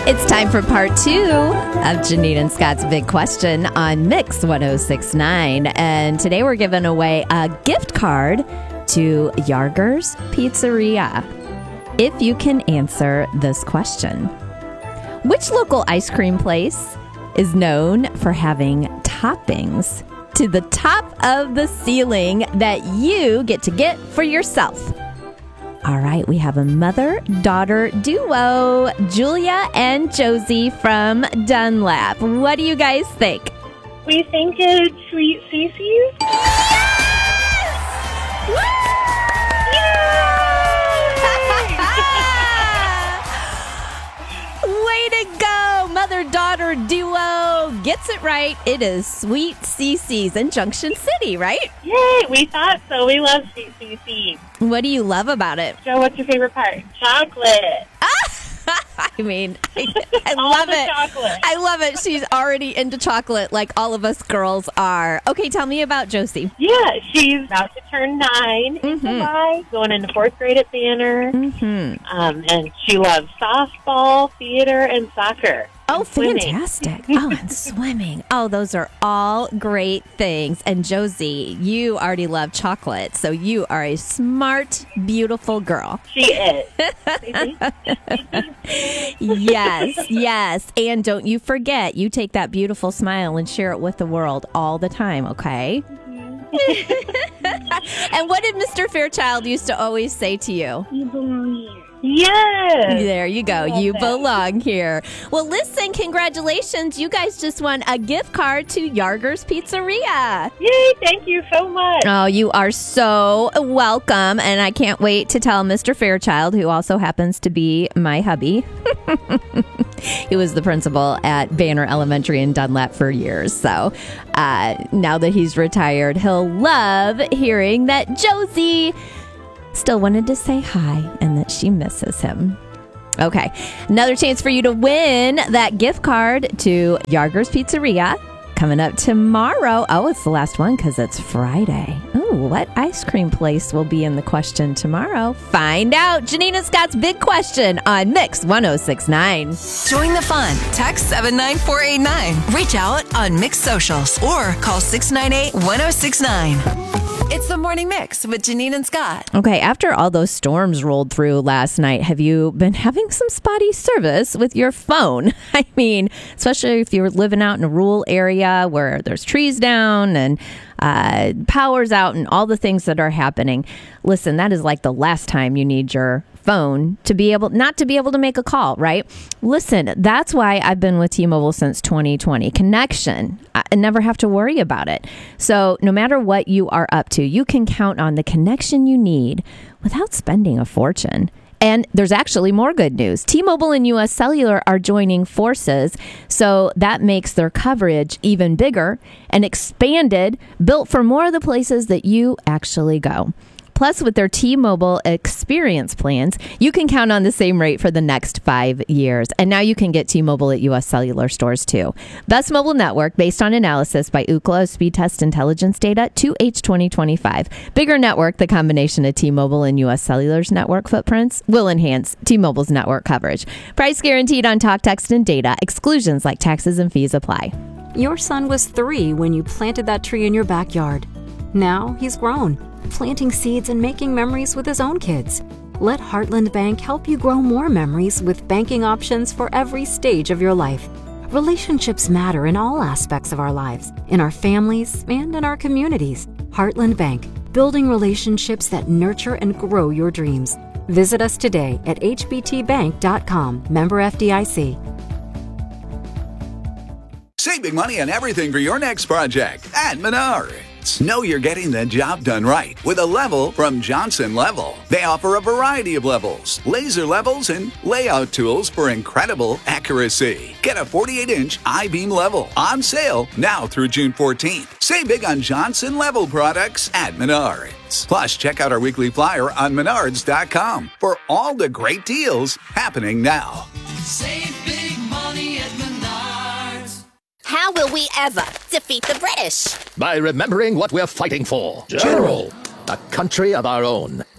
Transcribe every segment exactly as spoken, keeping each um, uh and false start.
It's time for part two of Janine and Scott's Big Question on Mix ten sixty-nine. And today we're giving away a gift card to Jager's Pizzeria. If you can answer this question, which local ice cream place is known for having toppings to the top of the ceiling that you get to get for yourself? All right, we have a mother-daughter duo, Julia and Josie from Dunlap. What do you guys think? We think it's Sweet Cece's. Yes! Woo! Way to go, mother-daughter duo. Gets it right. It is Sweet Cece's in Junction City, right? Yay, we thought so. We love Sweet Cece's. What do you love about it? Joe, what's your favorite part? Chocolate. I mean, I, I all love the it. Chocolate. I love it. She's already into chocolate like all of us girls are. Okay, tell me about Josie. Yeah, she's about to turn nine in Mm-hmm. July, going into fourth grade at Banner. Mm-hmm. Um, and she loves softball, theater, and soccer. Oh, and swimming. fantastic. Oh, and swimming. Oh, those are all great things. And Josie, you already love chocolate, so you are a smart, beautiful girl. She is. Yes, yes. And don't you forget, you take that beautiful smile and share it with the world all the time, okay? And what did Mister Fairchild used to always say to you? You belong here. Yes. There you go. You that. belong here. Well, listen, congratulations. You guys just won a gift card to Jager's Pizzeria. Yay, thank you so much. Oh, you are so welcome. And I can't wait to tell Mister Fairchild, who also happens to be my hubby. He was the principal at Banner Elementary in Dunlap for years. So uh, now that he's retired, he'll love hearing that Josie still wanted to say hi and that she misses him. Okay, another chance for you to win that gift card to Jager's Pizzeria coming up tomorrow. Oh, it's the last one because it's Friday. Oh, what ice cream place will be in the question tomorrow? Find out. Janine and Scott's Big Question on Mix ten sixty-nine. Join the fun. Text seven nine four eight nine. Reach out on Mix Socials or call six nine eight, one oh six nine. It's the Morning Mix with Janine and Scott. Okay, after all those storms rolled through last night, have you been having some spotty service with your phone? I mean, especially if you're living out in a rural area where there's trees down and uh, power's out and all the things that are happening. Listen, that is like the last time you need your phone to be able, not to be able to make a call, right? Listen, that's why I've been with T-Mobile since twenty twenty. Connection. I never have to worry about it. So no matter what you are up to, you can count on the connection you need without spending a fortune. And there's actually more good news. T-Mobile and U S Cellular are joining forces, so that makes their coverage even bigger and expanded, built for more of the places that you actually go. Plus, with their T-Mobile experience plans, you can count on the same rate for the next five years. And now you can get T-Mobile at U S Cellular stores, too. Best mobile network based on analysis by Ookla Speed Test Intelligence data to H twenty twenty-five. Bigger network, the combination of T-Mobile and U S Cellular's network footprints will enhance T-Mobile's network coverage. Price guaranteed on talk, text, and data. Exclusions like taxes and fees apply. Your son was three when you planted that tree in your backyard. Now he's grown, planting seeds and making memories with his own kids. Let Heartland Bank help you grow more memories with banking options for every stage of your life. Relationships matter in all aspects of our lives, in our families and in our communities. Heartland Bank, building relationships that nurture and grow your dreams. Visit us today at h b t bank dot com. Member F D I C. Save big money on everything for your next project at Menards. Know you're getting the job done right with a level from Johnson Level. They offer a variety of levels, laser levels, and layout tools for incredible accuracy. Get a forty-eight inch I-beam level on sale now through June fourteenth. Save big on Johnson Level products at Menards. Plus, check out our weekly flyer on menards dot com for all the great deals happening now. Save big money at Menards. How will we ever defeat the British? By remembering what we're fighting for. General. A country of our own.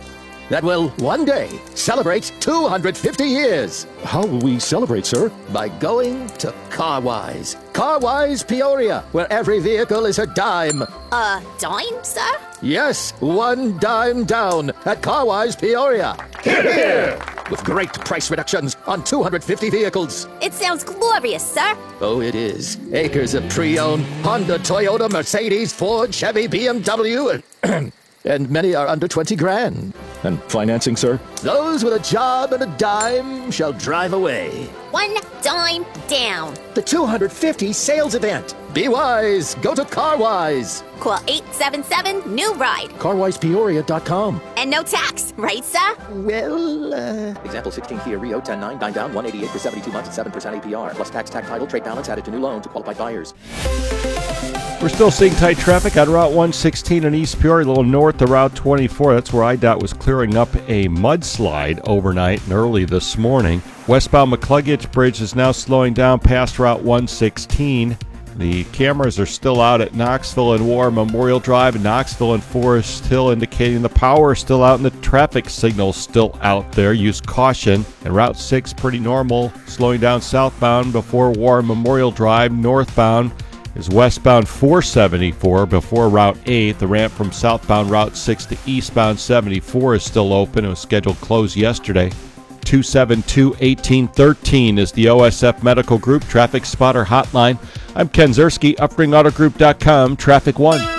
that will one day celebrate two hundred fifty years. How will we celebrate, sir? By going to CarWise. CarWise Peoria, where every vehicle is a dime. Uh, dime, sir? Yes, one dime down at CarWise Peoria. Hear, hear! With great price reductions on two hundred fifty vehicles. It sounds glorious, sir. Oh, it is. Acres of pre-owned Honda, Toyota, Mercedes, Ford, Chevy, B M W, and, and many are under twenty grand. And financing, sir? Those with a job and a dime shall drive away. One dime down. The two hundred fifty sales event. Be wise. Go to CarWise. Call eight seven seven, new ride. car wise peoria dot com. And no tax, right, sir? Well, uh... Example sixteen Kia Rio ten nine, nine down, one eighty-eight for seventy-two months at seven percent A P R. Plus tax, tax title, trade balance added to new loan to qualified buyers. We're still seeing tight traffic on Route one sixteen in East Peoria, a little north of Route twenty-four. That's where I DOT was clearing up a mudslide overnight and early this morning. Westbound McCluggage Bridge is now slowing down past Route one sixteen. The cameras are still out at Knoxville and War Memorial Drive and Knoxville and Forest Hill, indicating the power is still out and the traffic signal still out there. Use caution. And Route six pretty normal, slowing down southbound before War Memorial Drive. Northbound is westbound four seventy-four before Route eight. The ramp from southbound Route six to eastbound seventy-four is still open. It was scheduled closed yesterday. two seven two, one eight one three is the O S F Medical Group Traffic Spotter Hotline. I'm Ken Zerski, upring auto group dot com, Traffic One.